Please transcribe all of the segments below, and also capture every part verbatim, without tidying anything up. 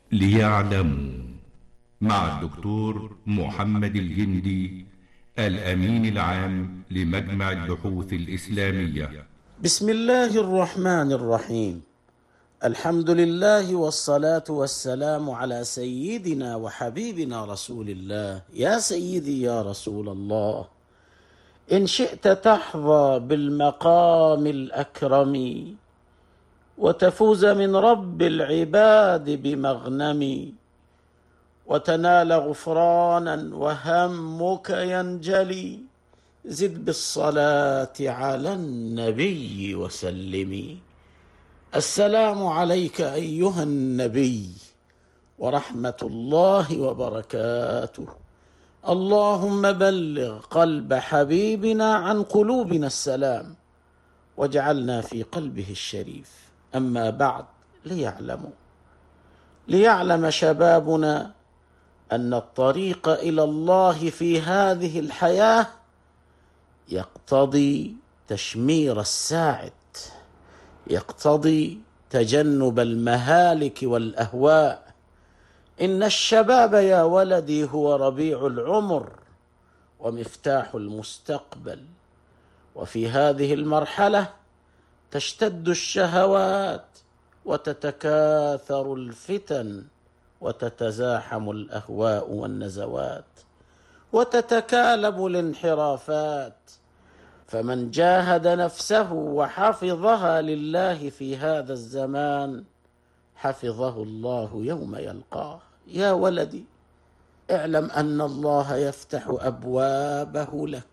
ليعلموا مع الدكتور محمد الجندي، الأمين العام لمجمع البحوث الإسلامية. بسم الله الرحمن الرحيم. الحمد لله والصلاة والسلام على سيدنا وحبيبنا رسول الله. يا سيدي يا رسول الله، إن شئت تحظى بالمقام الأكرم وتفوز من رب العباد بمغنم، وتنال غفرانا وهمك ينجلي، زد بالصلاة على النبي وسلم. السلام عليك أيها النبي ورحمة الله وبركاته. اللهم بلغ قلب حبيبنا عن قلوبنا السلام، واجعلنا في قلبه الشريف. أما بعد، ليعلموا ليعلم شبابنا أن الطريق إلى الله في هذه الحياة يقتضي تشمير الساعد، يقتضي تجنب المهالك والأهواء. إن الشباب يا ولدي هو ربيع العمر ومفتاح المستقبل، وفي هذه المرحلة تشتد الشهوات وتتكاثر الفتن وتتزاحم الأهواء والنزوات وتتكالب الانحرافات، فمن جاهد نفسه وحفظها لله في هذا الزمان حفظه الله يوم يلقاه. يا ولدي، اعلم أن الله يفتح أبوابه لك،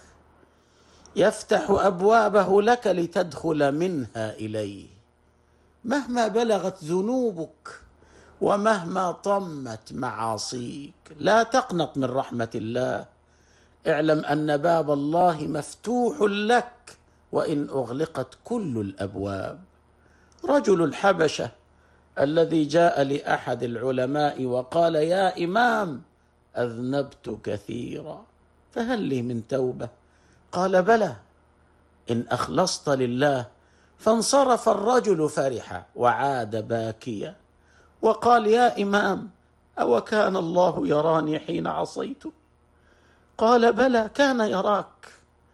يفتح أبوابه لك لتدخل منها إليه، مهما بلغت ذنوبك ومهما طمت معاصيك. لا تقنط من رحمة الله، اعلم أن باب الله مفتوح لك وإن أغلقت كل الأبواب. رجل الحبشة الذي جاء لأحد العلماء وقال: يا إمام، أذنبت كثيرا فهل لي من توبة؟ قال: بلى، إن أخلصت لله. فانصرف الرجل فرحا وعاد باكيا وقال: يا إمام، أو كان الله يراني حين عصيته؟ قال: بلى، كان يراك.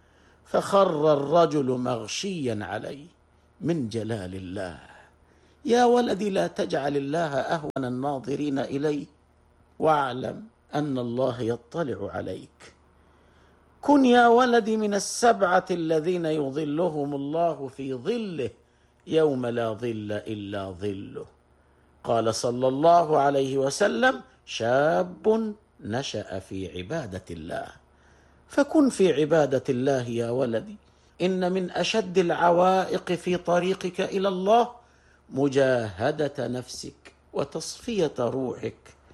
فخر الرجل مغشيا عليه من جلال الله. يا ولدي، لا تجعل الله أهون الناظرين إليه، واعلم أن الله يطلع عليك. كن يا ولدي من السبعة الذين يظلهم الله في ظله يوم لا ظل إلا ظله. قال صلى الله عليه وسلم: شاب نشأ في عبادة الله. فكن في عبادة الله يا ولدي. إن من أشد العوائق في طريقك إلى الله مجاهدة نفسك وتصفية روحك،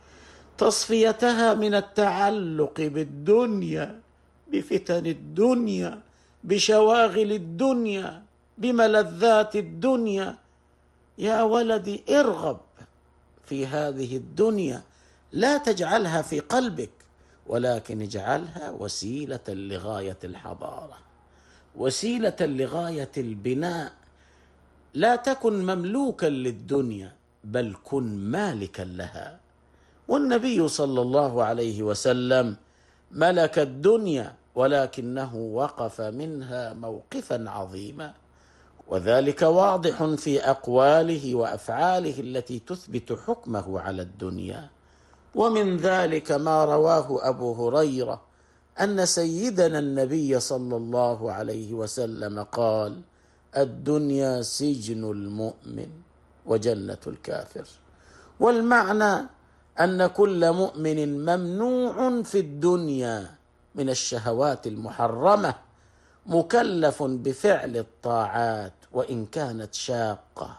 تصفيتها من التعلق بالدنيا، بفتن الدنيا، بشواغل الدنيا، بملذات الدنيا. يا ولدي، ارغب في هذه الدنيا، لا تجعلها في قلبك، ولكن اجعلها وسيلة لغاية الحضارة، وسيلة لغاية البناء. لا تكن مملوكا للدنيا، بل كن مالكا لها. والنبي صلى الله عليه وسلم ملك الدنيا، ولكنه وقف منها موقفا عظيما، وذلك واضح في أقواله وأفعاله التي تثبت حكمه على الدنيا. ومن ذلك ما رواه أبو هريرة أن سيدنا النبي صلى الله عليه وسلم قال: الدنيا سجن المؤمن وجنة الكافر. والمعنى أن كل مؤمن ممنوع في الدنيا من الشهوات المحرمة، مكلف بفعل الطاعات وإن كانت شاقة،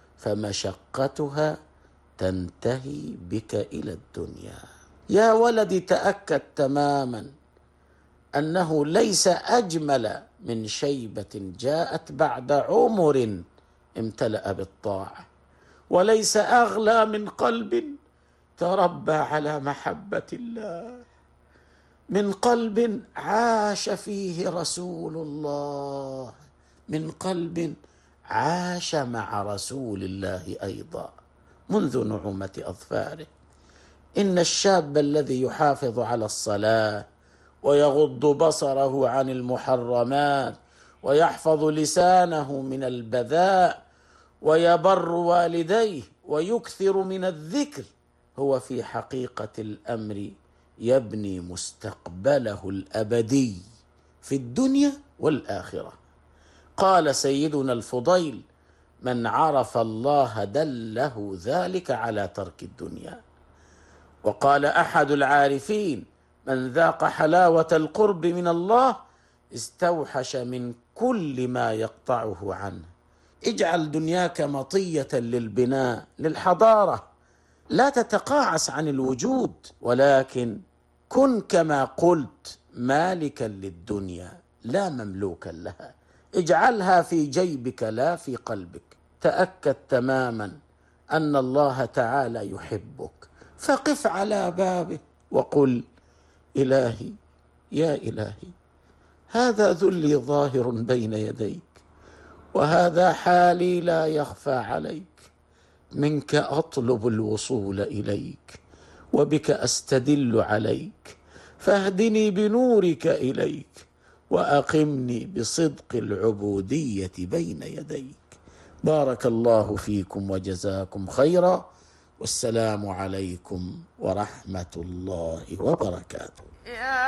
فمشقتها تنتهي بك إلى الدنيا. يا ولدي، تأكد تماما أنه ليس أجمل من شيبة جاءت بعد عمر امتلأ بالطاعة، وليس أغلى من قلب تربى على محبة الله، من قلب عاش فيه رسول الله، من قلب عاش مع رسول الله أيضا. منذ نعومة أظفاره. إن الشاب الذي يحافظ على الصلاة ويغض بصره عن المحرمات ويحفظ لسانه من البذاء ويبر والديه ويكثر من الذكر هو في حقيقة الأمر يبني مستقبله الأبدي في الدنيا والآخرة. قال سيدنا الفضيل: من عرف الله دله ذلك على ترك الدنيا. وقال أحد العارفين: من ذاق حلاوة القرب من الله استوحش من كل ما يقطعه عنه. اجعل دنياك مطية للبناء للحضارة، لا تتقاعس عن الوجود، ولكن كن كما قلت مالكا للدنيا لا مملوكا لها. اجعلها في جيبك لا في قلبك. تأكد تماما أن الله تعالى يحبك، فقف على بابه وقل: إلهي يا إلهي، هذا ذلي ظاهر بين يديك، وهذا حالي لا يخفى عليك. منك أطلب الوصول إليك، وبك أستدل عليك، فاهدني بنورك إليك، وأقمني بصدق العبودية بين يديك. بارك الله فيكم وجزاكم خيرا، والسلام عليكم ورحمة الله وبركاته.